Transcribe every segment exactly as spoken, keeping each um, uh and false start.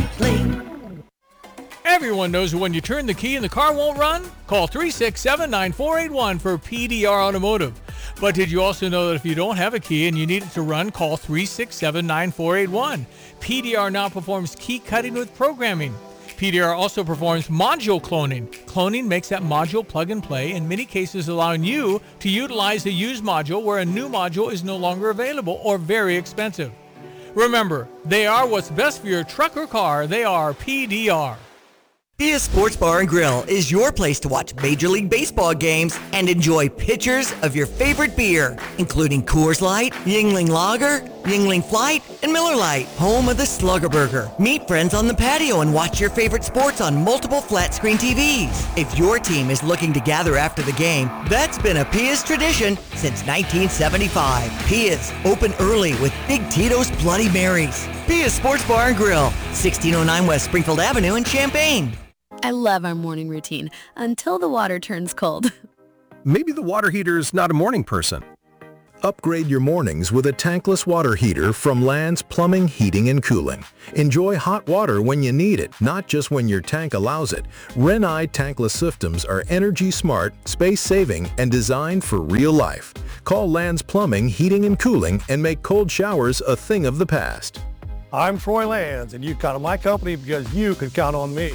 right lane. Everyone knows when you turn the key and the car won't run? Call three six seven, nine four eight one for P D R Automotive. But did you also know that if you don't have a key and you need it to run, call three six seven, nine four eight one. P D R now performs key cutting with programming. P D R also performs module cloning. Cloning makes that module plug and play, in many cases allowing you to utilize a used module where a new module is no longer available or very expensive. Remember, they are what's best for your truck or car. They are P D R. Pia Sports Bar and Grill is your place to watch Major League Baseball games and enjoy pitchers of your favorite beer, including Coors Light, Yuengling Lager, Yuengling Flight, and Miller Lite, home of the Slugger Burger. Meet friends on the patio and watch your favorite sports on multiple flat-screen T Vs. If your team is looking to gather after the game, that's been a Pia's tradition since nineteen seventy-five. Pia's, open early with Big Tito's Bloody Marys. Pia's Sports Bar and Grill, sixteen oh nine West Springfield Avenue in Champaign. I love our morning routine until the water turns cold. Maybe the water heater's not a morning person. Upgrade your mornings with a tankless water heater from Land's Plumbing, Heating, and Cooling. Enjoy hot water when you need it, not just when your tank allows it. Renai tankless systems are energy smart, space-saving, and designed for real life. Call Land's Plumbing, Heating, and Cooling and make cold showers a thing of the past. I'm Troy Lands, and you count on my company because you can count on me.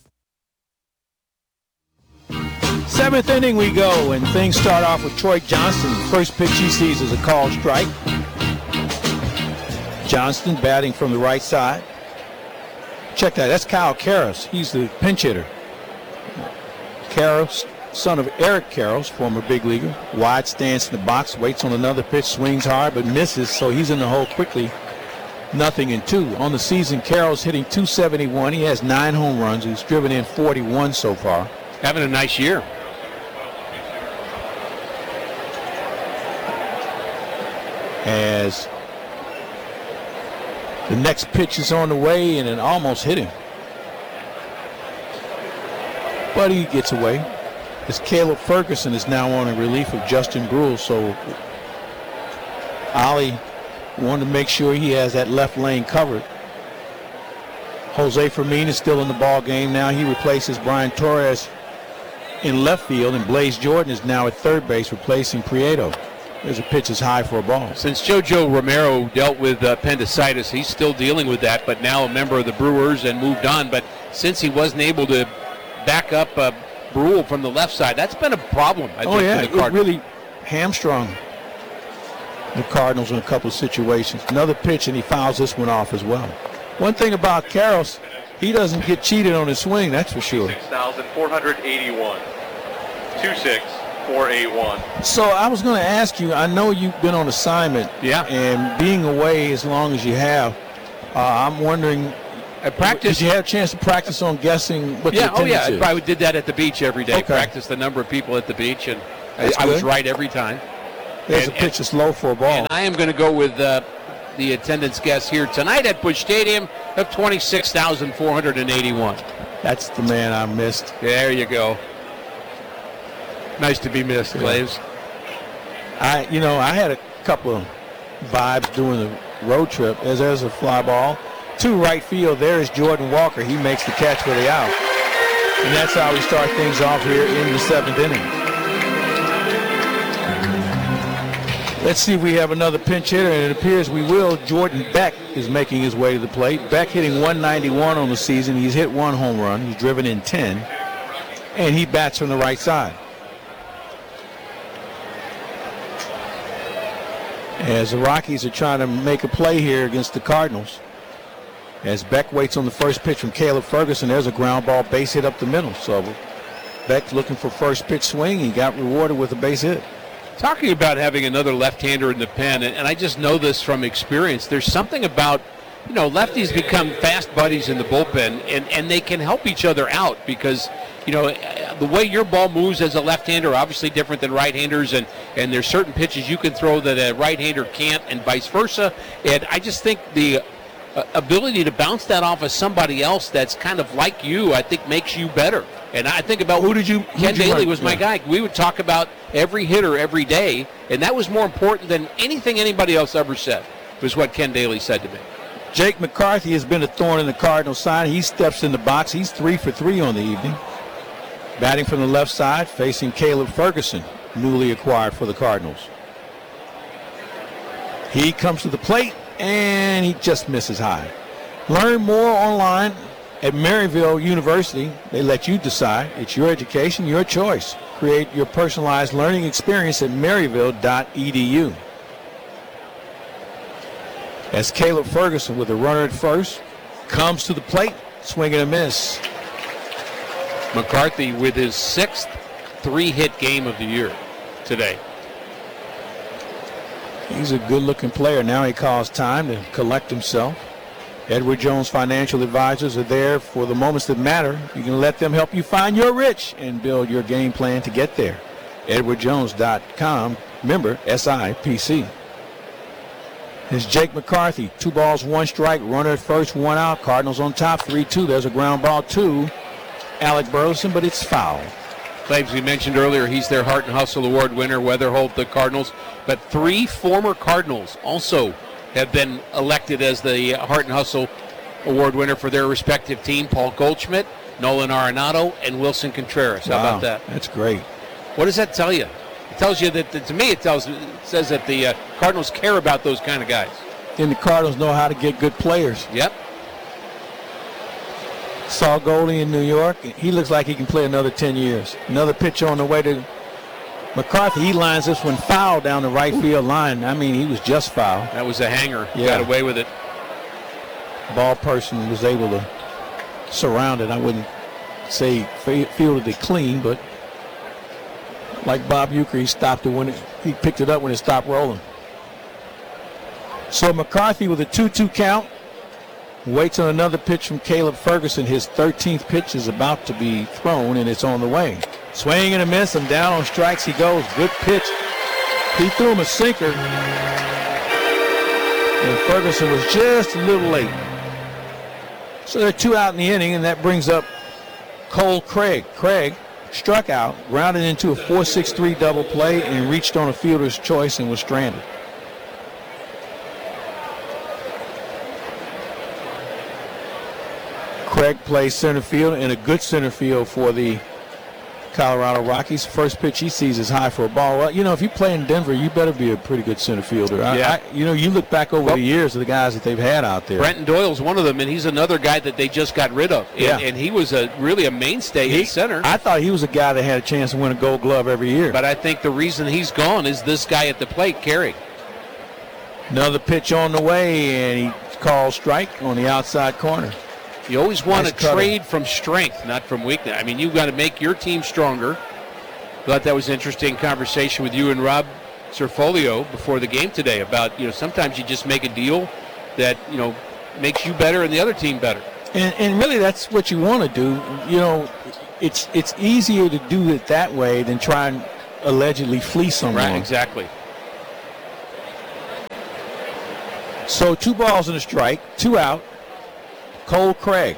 Seventh inning we go, and things start off with Troy Johnston. The first pitch he sees is a called strike. Johnston batting from the right side. Check that, that's Kyle Karros. He's the pinch hitter. Karros, son of Eric Karros, former big leaguer. Wide stance in the box, waits on another pitch, swings hard but misses, so he's in the hole quickly. Nothing in two. On the season, Karros hitting two seventy-one. He has nine home runs. He's driven in forty-one so far. Having a nice year. As the next pitch is on the way, and it almost hit him. But he gets away. As Caleb Ferguson is now on a relief of Justin Brule, so Ollie wanted to make sure he has that left lane covered. Jose Fermin is still in the ball game now. He replaces Brian Torres in left field, and Blaze Jordan is now at third base replacing Prieto. There's a pitch is high for a ball. Since JoJo Romero dealt with uh, appendicitis, he's still dealing with that, but now a member of the Brewers and moved on. But since he wasn't able to back up uh, Brule from the left side, that's been a problem, I oh, think, yeah, for the Cardinals. It really hamstrung the Cardinals in a couple of situations. Another pitch, and he fouls this one off as well. One thing about Karros, he doesn't get cheated on his swing, that's for sure. six thousand four hundred eighty-one. two six four eight one. So I was going to ask you, I know you've been on assignment, yeah, and being away as long as you have, uh, I'm wondering, I practiced. Did you have a chance to practice on guessing what yeah, the attendance oh yeah, is? I did that at the beach every day. Okay. Practiced the number of people at the beach, and I, That's I was good. right every time. There's and, a pitch that's low for a ball. And I am going to go with uh, the attendance guess here tonight at Busch Stadium of twenty-six thousand four hundred eighty-one. That's the man I missed. There you go. Nice to be missed, Glaves. I, you know, I had a couple of vibes during the road trip. As there's a fly ball to right field, there is Jordan Walker. He makes the catch for the out, and that's how we start things off here in the seventh inning. Let's see if we have another pinch hitter, and it appears we will. Jordan Beck is making his way to the plate. Beck hitting one ninety-one on the season. He's hit one home run. He's driven in ten, and he bats from the right side. As the Rockies are trying to make a play here against the Cardinals. As Beck waits on the first pitch from Caleb Ferguson, there's a ground ball base hit up the middle. So Beck looking for first pitch swing. He got rewarded with a base hit. Talking about having another left-hander in the pen, and I just know this from experience, there's something about, you know, lefties become fast buddies in the bullpen, and, and they can help each other out because, you know, the way your ball moves as a left-hander obviously different than right-handers, and, and there's certain pitches you can throw that a right-hander can't, and vice versa. And I just think the uh, ability to bounce that off of somebody else that's kind of like you, I think makes you better. And I think about who did you, Ken Daly was my guy. We would talk about every hitter every day, and that was more important than anything anybody else ever said, was what Ken Daly said to me. Jake McCarthy has been a thorn in the Cardinals' side. He steps in the box. He's three for three on the evening. Batting from the left side, facing Caleb Ferguson, newly acquired for the Cardinals. He comes to the plate, and he just misses high. Learn more online at Maryville University. They let you decide. It's your education, your choice. Create your personalized learning experience at maryville dot e d u. As Caleb Ferguson with a runner at first comes to the plate, swing and a miss. McCarthy with his sixth three-hit game of the year today. He's a good-looking player. Now he calls time to collect himself. Edward Jones Financial Advisors are there for the moments that matter. You can let them help you find your rich and build your game plan to get there. edward jones dot com, member S I P C. It's Jake McCarthy. Two balls, one strike. Runner at first, one out. Cardinals on top, three two. There's a ground ball to Alec Burleson, but it's foul. Claves, we mentioned earlier, he's their Heart and Hustle Award winner, Weatherholt, the Cardinals. But three former Cardinals also have been elected as the Heart and Hustle Award winner for their respective team. Paul Goldschmidt, Nolan Arenado, and Wilson Contreras. How Wow, about that? That's great. What does that tell you? It tells you that, that to me, it tells it says that the uh, Cardinals care about those kind of guys. And the Cardinals know how to get good players. Yep. Saw Goldie in New York. He looks like he can play another ten years. Another pitch on the way to McCarthy. He lines this one foul down the right field line. I mean, he was just foul. That was a hanger. Yeah. Got away with it. Ball person was able to surround it. I wouldn't say fielded it clean, but like Bob Uecker, he stopped it when it, he picked it up when it stopped rolling. So McCarthy with a two two count. Waits on another pitch from Caleb Ferguson. His thirteenth pitch is about to be thrown, and it's on the way. Swing and a miss, and down on strikes he goes. Good pitch. He threw him a sinker, and Ferguson was just a little late. So they're two out in the inning, and that brings up Cole Craig. Craig struck out, grounded into a four six three double play, and reached on a fielder's choice and was stranded. Craig plays center field, and a good center field for the Colorado Rockies. First pitch he sees is high for a ball. Well, you know, if you play in Denver, you better be a pretty good center fielder. I, Yeah. I, you know, you look back over Well, the years of the guys that they've had out there. Brenton Doyle's one of them, and he's another guy that they just got rid of. And, Yeah. and he was a really a mainstay He- in center. I thought he was a guy that had a chance to win a Gold Glove every year. But I think the reason he's gone is this guy at the plate, Carey. Another pitch on the way, and he calls strike on the outside corner. You always want Nice to cutter. trade from strength, not from weakness. I mean, you've got to make your team stronger. Thought that was an interesting conversation with you and Rob Cerfolio before the game today about, you know, sometimes you just make a deal that, you know, makes you better and the other team better. And, and really, that's what you want to do. You know, it's it's easier to do it that way than try and allegedly fleece someone. Right, exactly. So two balls and a strike, two out. Cole Craig.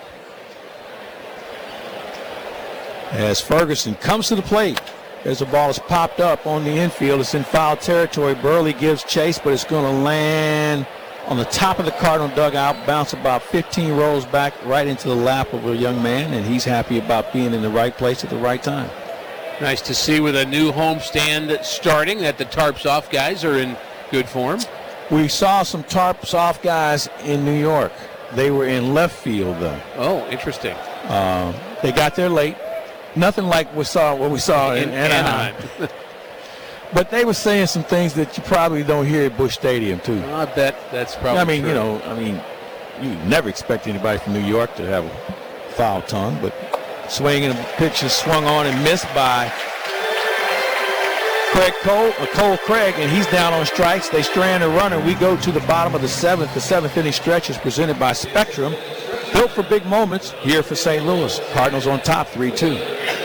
As Ferguson comes to the plate, there's a ball that's popped up on the infield. It's in foul territory. Burley gives chase, but it's going to land on the top of the Cardinal dugout, bounce about fifteen rows back right into the lap of a young man, and he's happy about being in the right place at the right time. Nice to see with a new homestand starting that the Tarps Off guys are in good form. We saw some Tarps Off guys in New York. They were in left field, though. Oh, interesting. Uh, they got there late. Nothing like we saw what we saw in, In Anaheim. Anaheim. But they were saying some things that you probably don't hear at Busch Stadium, too. I bet that's probably I mean, true. you know, I mean, you never expect anybody from New York to have a foul tongue, but swinging and pitch is swung on and missed by Craig Cole, uh, Cole Craig, and he's down on strikes. They strand a runner. We go to the bottom of the seventh. The seventh inning stretch is presented by Spectrum. Built for big moments here for Saint Louis. Cardinals on top, three two.